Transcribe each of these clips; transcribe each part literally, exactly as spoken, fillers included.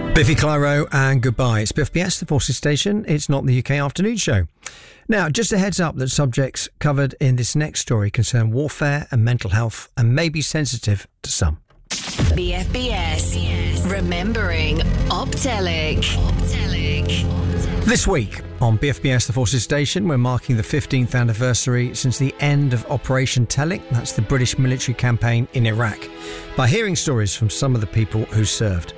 Biffy Clyro and goodbye. It's Biff B S, the Forces Station. It's not the U K afternoon show. Now, just a heads up that subjects covered in this next story concern warfare and mental health and may be sensitive to some. B F B S, remembering Optelic. Optelic. This week on B F B S, the Forces Station, we're marking the fifteenth anniversary since the end of Operation Telic, that's the British military campaign in Iraq, by hearing stories from some of the people who served.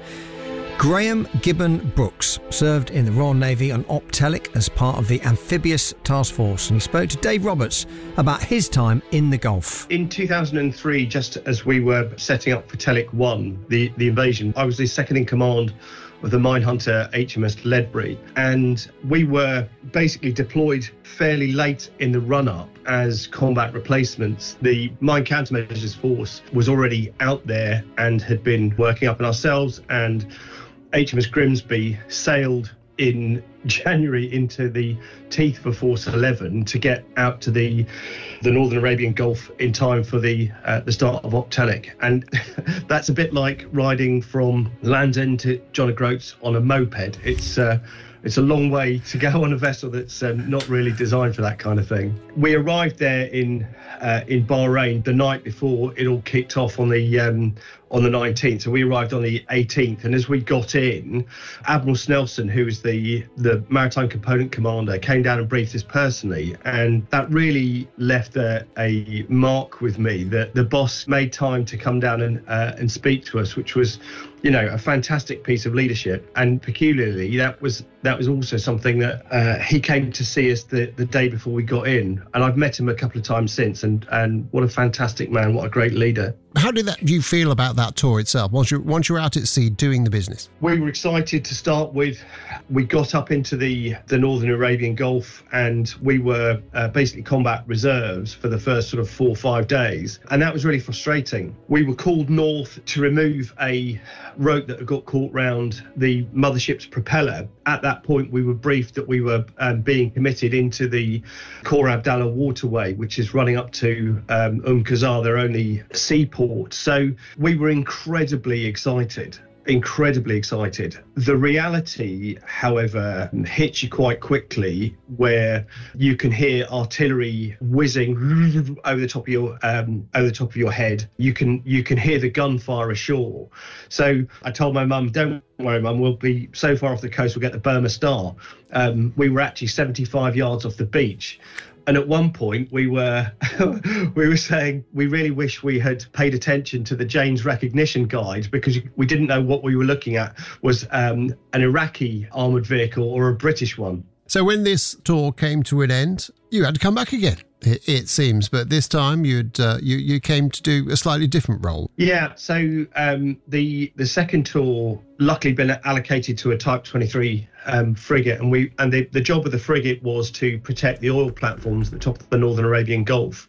Graham Gibbon Brooks served in the Royal Navy on Op Telic as part of the Amphibious Task Force, and he spoke to Dave Roberts about his time in the Gulf. In two thousand three, just as we were setting up for Telic one, the, the invasion, I was the second in command of the minehunter H M S Ledbury, and we were basically deployed fairly late in the run-up as combat replacements. The Mine Countermeasures Force was already out there and had been working up on ourselves, and H M S Grimsby sailed in January into the teeth of Force eleven to get out to the the Northern Arabian Gulf in time for the uh, the start of Op Telic. And that's a bit like riding from Land's End to John O'Groats on a moped. It's uh, it's a long way to go on a vessel that's um, not really designed for that kind of thing. We arrived there in uh, in Bahrain the night before it all kicked off on the um, on the nineteenth. So we arrived on the eighteenth, and as we got in, Admiral Snelson, who was the the maritime component commander, came down and briefed us personally, and that really left a, a mark with me. That the boss made time to come down and uh, and speak to us, which was, you know, a fantastic piece of leadership. And peculiarly, that was that was also something that uh, he came to see us the, the day before we got in. And I've met him a couple of times since, and and what a fantastic man, what a great leader. How did that you feel about that tour itself, once you once you're out at sea doing the business? We were excited to start with. We got up into the, the Northern Arabian Gulf, and we were uh, basically combat reserves for the first sort of four or five days. And that was really frustrating. We were called north to remove a rope that had got caught round the mothership's propeller. At that point, we were briefed that we were um, being committed into the Khor Abdallah waterway, which is running up to um, Umm Qasr, their only seaport. So we were incredibly excited. Incredibly excited. The reality, however, hits you quite quickly, where you can hear artillery whizzing over the top of your um, over the top of your head. You can you can hear the gunfire ashore. So I told my mum, "Don't worry, mum. We'll be so far off the coast. We'll get the Burma Star." Um, we were actually seventy-five yards off the beach. And at one point, we were we were saying we really wish we had paid attention to the Jane's recognition guide, because we didn't know what we were looking at was um, an Iraqi armoured vehicle or a British one. So when this tour came to an end, you had to come back again, it, it seems. But this time you'd uh, you you came to do a slightly different role. Yeah. So um, the the second tour, luckily, been allocated to a Type twenty-three um, frigate, and we and the, the job of the frigate was to protect the oil platforms at the top of the Northern Arabian Gulf,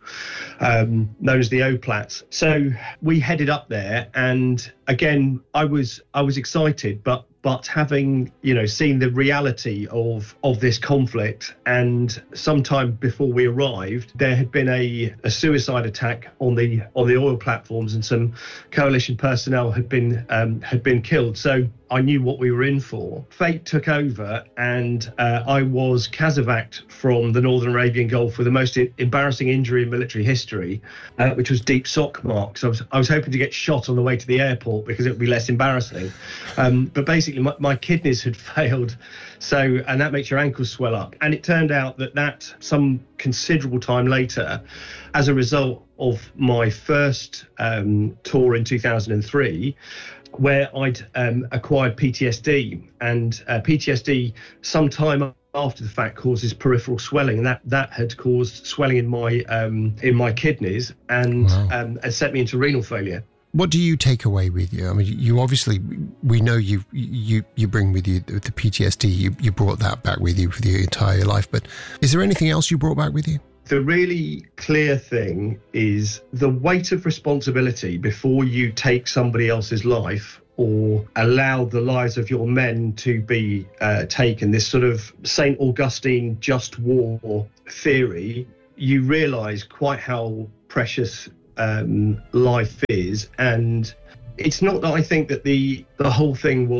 um, known as the O PLATs. So we headed up there, and again, I was I was excited, but. But having, you know, seen the reality of of this conflict, and sometime before we arrived, there had been a, a suicide attack on the on the oil platforms, and some coalition personnel had been um, had been killed. So I knew what we were in for. Fate took over, and uh, I was casevaced from the Northern Arabian Gulf with the most embarrassing injury in military history, uh, which was deep sock marks. I was I was hoping to get shot on the way to the airport because it would be less embarrassing, um, but basically. My, my kidneys had failed, so and that makes your ankles swell up. And it turned out that that some considerable time later, as a result of my first um, tour in two thousand three, where I'd um, acquired P T S D, and uh, P T S D sometime after the fact causes peripheral swelling, and that that had caused swelling in my um, in my kidneys, and wow. um, and set me into renal failure. What do you take away with you? I mean, you obviously, we know you you you bring with you the P T S D. You you brought that back with you for your entire life. But is there anything else you brought back with you? The really clear thing is the weight of responsibility before you take somebody else's life or allow the lives of your men to be uh, taken. This sort of Saint Augustine just war theory. You realise quite how precious Um, life is, and it's not that I think that the the whole thing was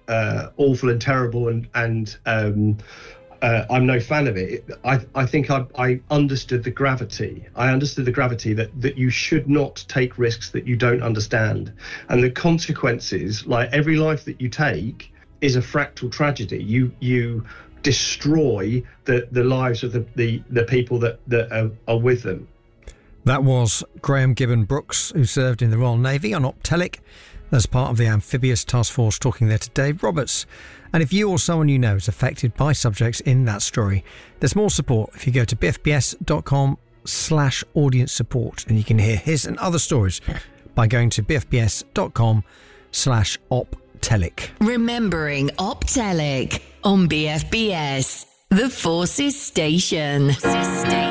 uh, awful and terrible and and um, uh, I'm no fan of it. I I think I I understood the gravity. I understood the gravity that that you should not take risks that you don't understand, and the consequences, like every life that you take, is a fractal tragedy. You you destroy the the lives of the the, the people that that are, are with them. That was Graham Gibbon Brooks, who served in the Royal Navy on Optelic as part of the Amphibious Task Force, talking there to Dave Roberts. And if you or someone you know is affected by subjects in that story, there's more support if you go to bfbs.com slash audience support, and you can hear his and other stories by going to bfbs.com slash optelic. Remembering Optelic on B F B S, the Forces Station.